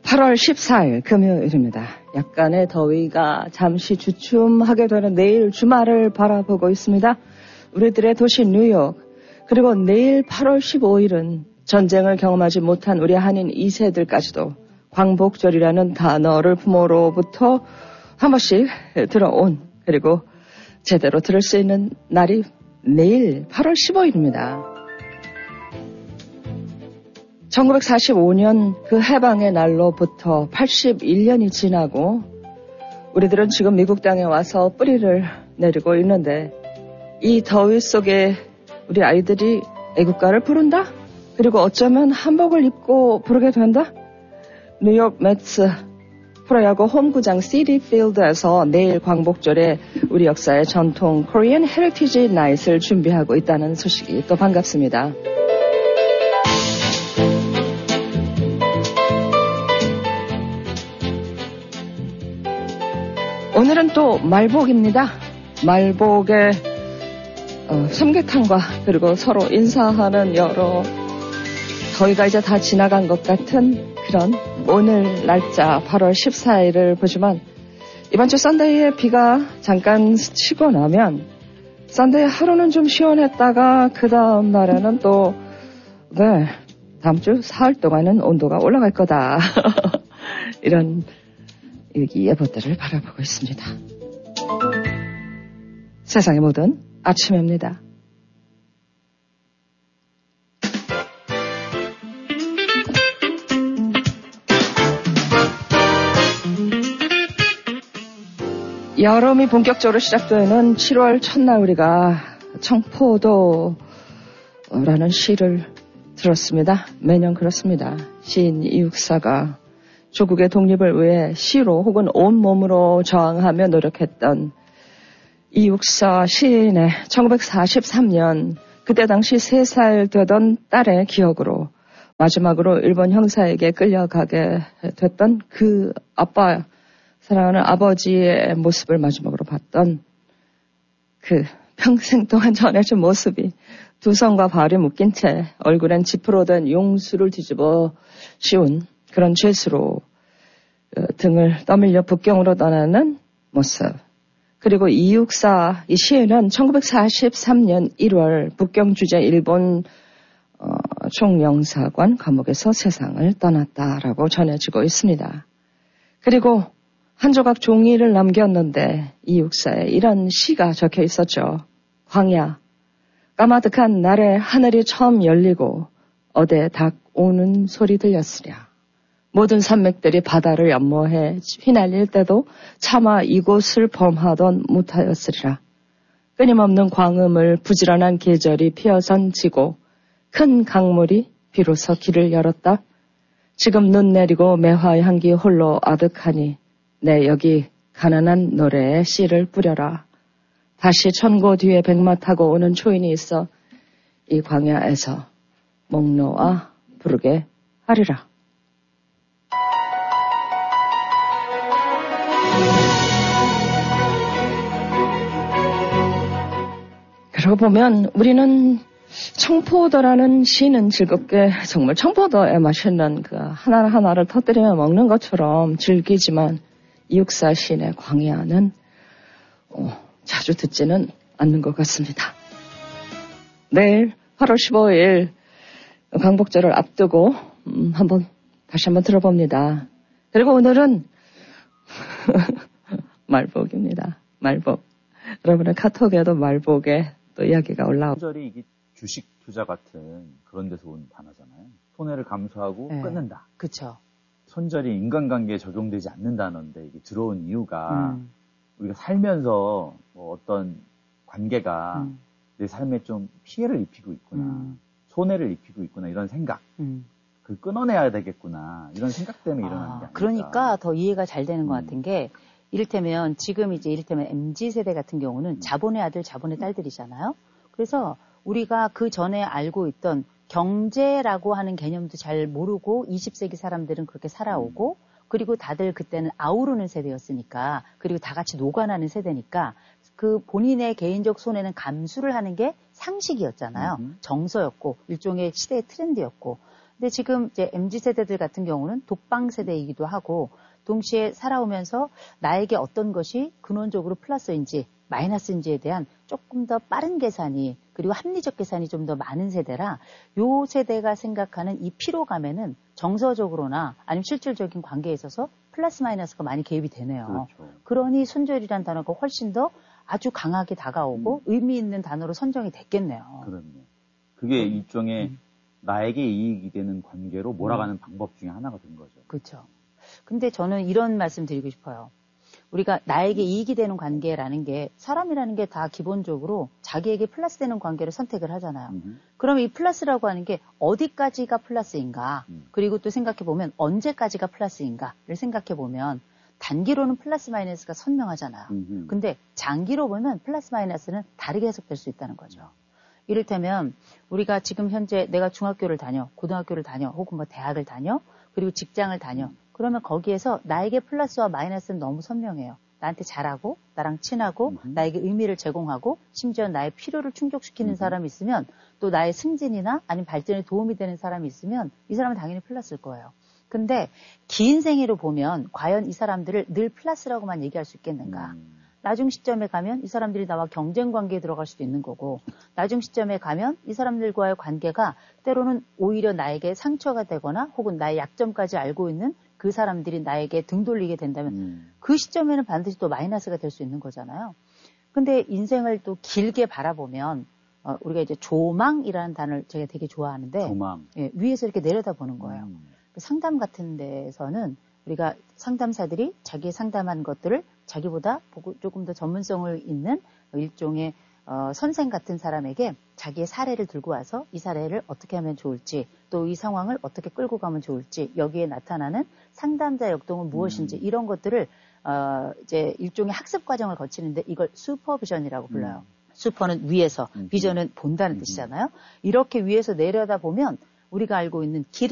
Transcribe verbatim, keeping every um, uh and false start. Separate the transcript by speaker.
Speaker 1: 팔월 십사일 금요일입니다. 약간의 더위가 잠시 주춤하게 되는 내일 주말을 바라보고 있습니다. 우리들의 도시 뉴욕, 그리고 내일 팔월 십오일은 전쟁을 경험하지 못한 우리 한인 이 세들까지도 광복절이라는 단어를 부모로부터 한 번씩 들어온, 그리고 제대로 들을 수 있는 날이 내일 팔월 십오일입니다. 천구백사십오년 그 해방의 날로부터 팔십일년이 지나고 우리들은 지금 미국 땅에 와서 뿌리를 내리고 있는데, 이 더위 속에 우리 아이들이 애국가를 부른다? 그리고 어쩌면 한복을 입고 부르게 된다? 뉴욕 매츠 프로야구 홈구장 시티필드에서 내일 광복절에 우리 역사의 전통 코리안 헤리티지 나잇을 준비하고 있다는 소식이 또 반갑습니다. 오늘은 또 말복입니다. 말복에 어, 삼계탕과 그리고 서로 인사하는 여러, 더위가 이제 다 지나간 것 같은 그런 오늘 날짜 팔월 십사일을 보지만, 이번 주 썬데이에 비가 잠깐 치고 나면 썬데이 하루는 좀 시원했다가 그 다음 날에는 또 네, 다음 주 사흘 동안은 온도가 올라갈 거다. 이런 일기 예보들을 바라보고 있습니다. 세상의 모든 아침입니다. 여름이 본격적으로 시작되는 칠월 첫날 우리가 청포도라는 시를 들었습니다. 매년 그렇습니다. 시인 이육사가 조국의 독립을 위해 시로 혹은 온몸으로 저항하며 노력했던 이육사 시인의 천구백사십삼년 그때 당시 세 살 되던 딸의 기억으로 마지막으로 일본 형사에게 끌려가게 됐던 그 아빠, 사랑하는 아버지의 모습을 마지막으로 봤던 그 평생 동안 전해준 모습이 두 손과 발이 묶인 채 얼굴엔 지프로 된 용수를 뒤집어 씌운 그런 죄수로 등을 떠밀려 북경으로 떠나는 모습. 그리고 이육사 이 시인은 천구백사십삼년 일월 북경 주재 일본 어, 총영사관 감옥에서 세상을 떠났다라고 전해지고 있습니다. 그리고 한 조각 종이를 남겼는데 이육사에 이런 시가 적혀 있었죠. 광야, 까마득한 날에 하늘이 처음 열리고 어대 닭 오는 소리 들렸으랴. 모든 산맥들이 바다를 연모해 휘날릴 때도 차마 이곳을 범하던 못하였으리라. 끊임없는 광음을 부지런한 계절이 피어선 지고 큰 강물이 비로소 길을 열었다. 지금 눈 내리고 매화 향기 홀로 아득하니 내 여기 가난한 노래에 씨를 뿌려라. 다시 천고 뒤에 백마 타고 오는 초인이 있어 이 광야에서 목 놓아 부르게 하리라. 그러고 보면 우리는 청포도라는 시는 즐겁게 정말 청포도에 맛있는 그 하나하나를 터뜨리며 먹는 것처럼 즐기지만 이육사 시인의 광야는 어, 자주 듣지는 않는 것 같습니다. 내일 팔월 십오일 광복절을 앞두고 음, 한번 다시 한번 들어봅니다. 그리고 오늘은 말복입니다. 말복. 여러분의 카톡에도 말복에 또 이야기가 올라오고.
Speaker 2: 손절이 이게 주식 투자 같은 그런 데서 온 단어잖아요. 손해를 감수하고 네. 끊는다.
Speaker 3: 그렇죠.
Speaker 2: 손절이 인간관계에 적용되지 않는 단어인데 이게 들어온 이유가
Speaker 3: 음.
Speaker 2: 우리가 살면서 뭐 어떤 관계가
Speaker 3: 음.
Speaker 2: 내 삶에 좀 피해를 입히고 있구나, 음. 손해를 입히고 있구나 이런 생각.
Speaker 3: 음.
Speaker 2: 그 끊어내야 되겠구나 이런 생각 때문에 아, 일어나는 게 아닐까.
Speaker 3: 그러니까 더 이해가 잘 되는 것
Speaker 2: 음.
Speaker 3: 같은 게 이를테면 지금 이제 이를테면 엠지 세대 같은 경우는 음. 자본의 아들, 자본의 딸들이잖아요. 그래서 우리가 그 전에 알고 있던 경제라고 하는 개념도 잘 모르고 이십 세기 사람들은 그렇게 살아오고 음. 그리고 다들 그때는 아우르는 세대였으니까 그리고 다 같이 녹아나는 세대니까 그 본인의 개인적 손해는 감수를 하는 게 상식이었잖아요. 음. 정서였고 일종의 시대의 트렌드였고 근데 지금 이제 엠지 세대들 같은 경우는 독방 세대이기도 하고 동시에 살아오면서 나에게 어떤 것이 근원적으로 플러스인지 마이너스인지에 대한 조금 더 빠른 계산이 그리고 합리적 계산이 좀 더 많은 세대라 요 세대가 생각하는 이 피로감에는 정서적으로나 아니면 실질적인 관계에 있어서 플러스 마이너스가 많이 개입이 되네요.
Speaker 2: 그렇죠.
Speaker 3: 그러니 손절이라는 단어가 훨씬 더 아주 강하게 다가오고
Speaker 2: 음.
Speaker 3: 의미 있는 단어로 선정이 됐겠네요.
Speaker 2: 그럼요. 그게
Speaker 3: 음.
Speaker 2: 일종의
Speaker 3: 음.
Speaker 2: 나에게 이익이 되는 관계로 몰아가는
Speaker 3: 음.
Speaker 2: 방법 중에 하나가 된 거죠.
Speaker 3: 그렇죠. 근데 저는 이런 말씀 드리고 싶어요. 우리가 나에게 이익이 되는 관계라는 게 사람이라는 게 다 기본적으로 자기에게 플러스 되는 관계를 선택을 하잖아요.
Speaker 2: 음.
Speaker 3: 그럼 이 플러스라고 하는 게 어디까지가 플러스인가
Speaker 2: 음.
Speaker 3: 그리고 또 생각해보면 언제까지가 플러스인가를 생각해보면 단기로는 플러스 마이너스가 선명하잖아요.
Speaker 2: 음.
Speaker 3: 근데 장기로 보면 플러스 마이너스는 다르게 해석될 수 있다는 거죠. 이를테면 우리가 지금 현재 내가 중학교를 다녀, 고등학교를 다녀, 혹은 뭐 대학을 다녀, 그리고 직장을 다녀. 그러면 거기에서 나에게 플러스와 마이너스는 너무 선명해요. 나한테 잘하고, 나랑 친하고,
Speaker 2: 음.
Speaker 3: 나에게 의미를 제공하고, 심지어 나의 필요를 충족시키는
Speaker 2: 음.
Speaker 3: 사람이 있으면 또 나의 승진이나 아니면 발전에 도움이 되는 사람이 있으면 이 사람은 당연히 플러스일 거예요. 근데 긴 생애로 보면 과연 이 사람들을 늘 플러스라고만 얘기할 수 있겠는가?
Speaker 2: 음.
Speaker 3: 나중 시점에 가면 이 사람들이 나와 경쟁 관계에 들어갈 수도 있는 거고 나중 시점에 가면 이 사람들과의 관계가 때로는 오히려 나에게 상처가 되거나 혹은 나의 약점까지 알고 있는 그 사람들이 나에게 등 돌리게 된다면
Speaker 2: 음.
Speaker 3: 그 시점에는 반드시 또 마이너스가 될 수 있는 거잖아요. 근데 인생을 또 길게 바라보면 어, 우리가 이제 조망이라는 단어를 제가 되게 좋아하는데
Speaker 2: 조망.
Speaker 3: 예, 위에서 이렇게 내려다보는 거예요.
Speaker 2: 음.
Speaker 3: 상담 같은 데서는 우리가 상담사들이 자기 상담한 것들을 자기보다 조금 더 전문성을 있는 일종의 어, 선생 같은 사람에게 자기의 사례를 들고 와서 이 사례를 어떻게 하면 좋을지 또 이 상황을 어떻게 끌고 가면 좋을지 여기에 나타나는 상담자 역동은 무엇인지
Speaker 2: 음.
Speaker 3: 이런 것들을 어, 이제 일종의 학습 과정을 거치는데 이걸 슈퍼비전이라고 불러요.
Speaker 2: 음.
Speaker 3: 슈퍼는 위에서,
Speaker 2: 음.
Speaker 3: 비전은 본다는
Speaker 2: 음.
Speaker 3: 뜻이잖아요. 이렇게 위에서 내려다보면 우리가 알고 있는 길